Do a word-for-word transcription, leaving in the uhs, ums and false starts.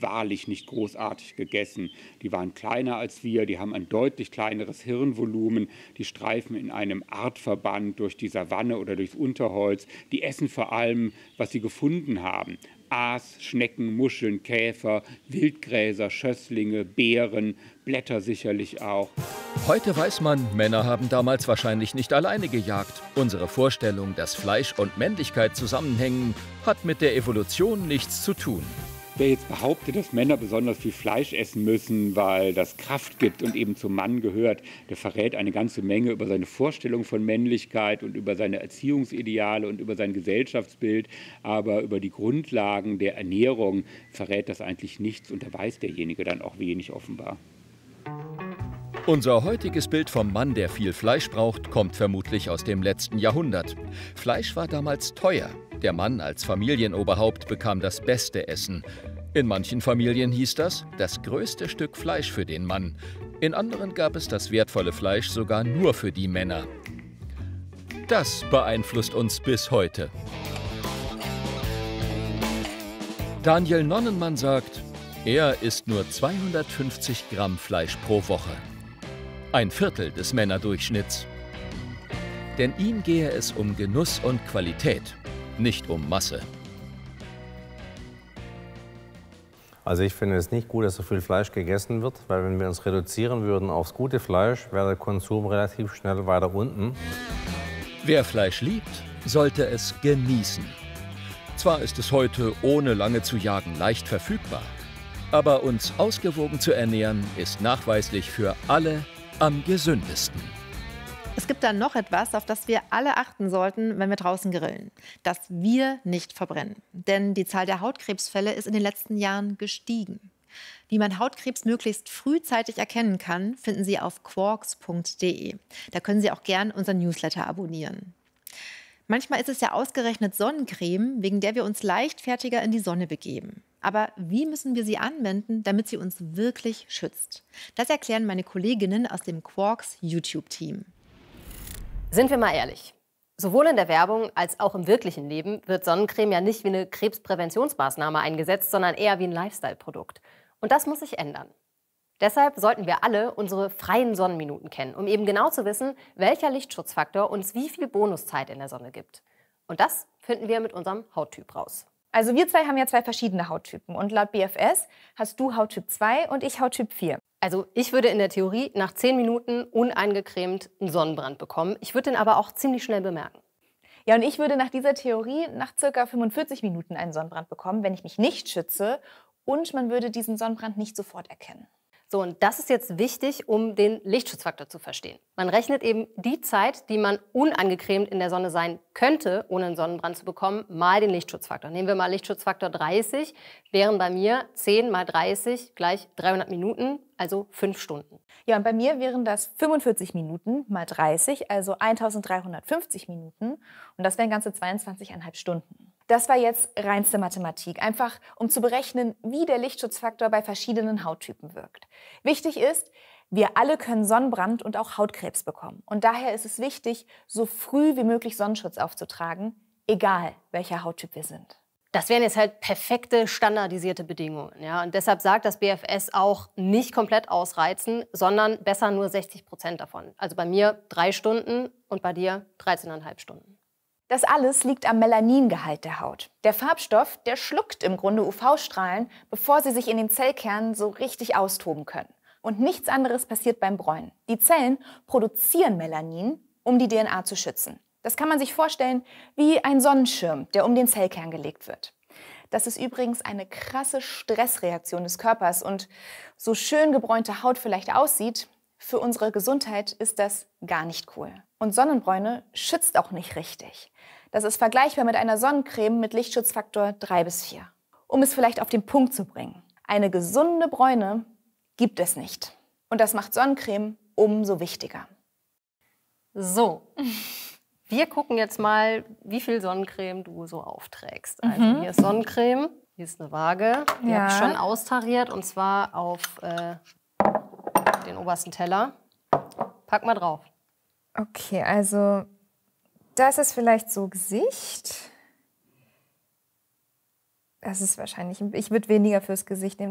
wahrlich nicht großartig gegessen. Die waren kleiner als wir, die haben ein deutlich kleineres Hirnvolumen, die streifen in einem Artverband durch die Savanne oder durchs Unterholz. Die essen vor allem, was sie gefunden haben. Aas, Schnecken, Muscheln, Käfer, Wildgräser, Schösslinge, Beeren, Blätter sicherlich auch. Heute weiß man, Männer haben damals wahrscheinlich nicht alleine gejagt. Unsere Vorstellung, dass Fleisch und Männlichkeit zusammenhängen, hat mit der Evolution nichts zu tun. Wer jetzt behauptet, dass Männer besonders viel Fleisch essen müssen, weil das Kraft gibt und eben zum Mann gehört, der verrät eine ganze Menge über seine Vorstellung von Männlichkeit und über seine Erziehungsideale und über sein Gesellschaftsbild. Aber über die Grundlagen der Ernährung verrät das eigentlich nichts und da weiß derjenige dann auch wenig offenbar. Unser heutiges Bild vom Mann, der viel Fleisch braucht, kommt vermutlich aus dem letzten Jahrhundert. Fleisch war damals teuer. Der Mann als Familienoberhaupt bekam das beste Essen. In manchen Familien hieß das, das größte Stück Fleisch für den Mann. In anderen gab es das wertvolle Fleisch sogar nur für die Männer. Das beeinflusst uns bis heute. Daniel Nonnenmann sagt, er isst nur zweihundertfünfzig Gramm Fleisch pro Woche. Ein Viertel des Männerdurchschnitts. Denn ihm gehe es um Genuss und Qualität, nicht um Masse. Also ich finde es nicht gut, dass so viel Fleisch gegessen wird, weil wenn wir uns reduzieren würden aufs gute Fleisch, wäre der Konsum relativ schnell weiter unten. Wer Fleisch liebt, sollte es genießen. Zwar ist es heute, ohne lange zu jagen, leicht verfügbar, aber uns ausgewogen zu ernähren, ist nachweislich für alle am gesündesten. Es gibt dann noch etwas, auf das wir alle achten sollten, wenn wir draußen grillen. Dass wir nicht verbrennen. Denn die Zahl der Hautkrebsfälle ist in den letzten Jahren gestiegen. Wie man Hautkrebs möglichst frühzeitig erkennen kann, finden Sie auf quarks punkt de. Da können Sie auch gern unseren Newsletter abonnieren. Manchmal ist es ja ausgerechnet Sonnencreme, wegen der wir uns leichtfertiger in die Sonne begeben. Aber wie müssen wir sie anwenden, damit sie uns wirklich schützt? Das erklären meine Kolleginnen aus dem Quarks YouTube-Team. Sind wir mal ehrlich, sowohl in der Werbung als auch im wirklichen Leben wird Sonnencreme ja nicht wie eine Krebspräventionsmaßnahme eingesetzt, sondern eher wie ein Lifestyle-Produkt. Und das muss sich ändern. Deshalb sollten wir alle unsere freien Sonnenminuten kennen, um eben genau zu wissen, welcher Lichtschutzfaktor uns wie viel Bonuszeit in der Sonne gibt. Und das finden wir mit unserem Hauttyp raus. Also wir zwei haben ja zwei verschiedene Hauttypen und laut B F S hast du Hauttyp zwei und ich Hauttyp vier. Also ich würde in der Theorie nach zehn Minuten uneingecremt einen Sonnenbrand bekommen. Ich würde den aber auch ziemlich schnell bemerken. Ja, und ich würde nach dieser Theorie nach ca. fünfundvierzig Minuten einen Sonnenbrand bekommen, wenn ich mich nicht schütze und man würde diesen Sonnenbrand nicht sofort erkennen. So, und das ist jetzt wichtig, um den Lichtschutzfaktor zu verstehen. Man rechnet eben die Zeit, die man unangecremt in der Sonne sein könnte, ohne einen Sonnenbrand zu bekommen, mal den Lichtschutzfaktor. Nehmen wir mal Lichtschutzfaktor dreißig, wären bei mir zehn mal dreißig gleich dreihundert Minuten, also fünf Stunden. Ja, und bei mir wären das fünfundvierzig Minuten mal dreißig, also eintausenddreihundertfünfzig Minuten. Und das wären ganze zweiundzwanzig Komma fünf Stunden. Das war jetzt reinste Mathematik, einfach um zu berechnen, wie der Lichtschutzfaktor bei verschiedenen Hauttypen wirkt. Wichtig ist, wir alle können Sonnenbrand und auch Hautkrebs bekommen. Und daher ist es wichtig, so früh wie möglich Sonnenschutz aufzutragen, egal welcher Hauttyp wir sind. Das wären jetzt halt perfekte, standardisierte Bedingungen. Ja? Und deshalb sagt das B F S auch, nicht komplett ausreizen, sondern besser nur sechzig Prozent davon. Also bei mir drei Stunden und bei dir dreizehn Komma fünf Stunden. Das alles liegt am Melaningehalt der Haut. Der Farbstoff, der schluckt im Grunde U V-Strahlen, bevor sie sich in den Zellkernen so richtig austoben können. Und nichts anderes passiert beim Bräunen. Die Zellen produzieren Melanin, um die D N A zu schützen. Das kann man sich vorstellen wie ein Sonnenschirm, der um den Zellkern gelegt wird. Das ist übrigens eine krasse Stressreaktion des Körpers. Und so schön gebräunte Haut vielleicht aussieht, für unsere Gesundheit ist das gar nicht cool. Und Sonnenbräune schützt auch nicht richtig. Das ist vergleichbar mit einer Sonnencreme mit Lichtschutzfaktor drei bis vier. Um es vielleicht auf den Punkt zu bringen: Eine gesunde Bräune gibt es nicht. Und das macht Sonnencreme umso wichtiger. So, wir gucken jetzt mal, wie viel Sonnencreme du so aufträgst. Also Mhm. hier ist Sonnencreme, hier ist eine Waage. Die Ja. habe ich schon austariert und zwar auf äh, den obersten Teller. Pack mal drauf. Okay, also das ist vielleicht so Gesicht. Das ist wahrscheinlich, ich würde weniger fürs Gesicht nehmen.